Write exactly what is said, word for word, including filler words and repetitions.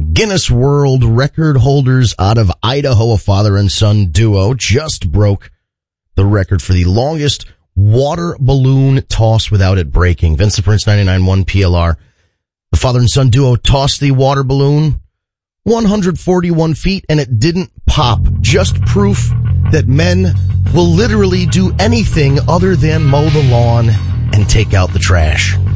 Guinness World Record holders out of Idaho, a father and son duo, just broke the record for the longest water balloon toss without it breaking. Vince the Prince, ninety-nine point one P L R. The father and son duo tossed the water balloon one hundred forty-one feet and it didn't pop. Just proof that men will literally do anything other than mow the lawn and take out the trash.